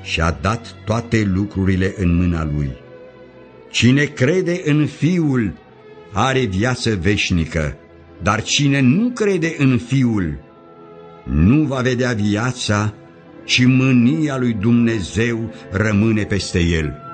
și a dat toate lucrurile în mâna Lui. Cine crede în Fiul are viață veșnică, dar cine nu crede în Fiul nu va vedea viața, ci mânia lui Dumnezeu rămâne peste el.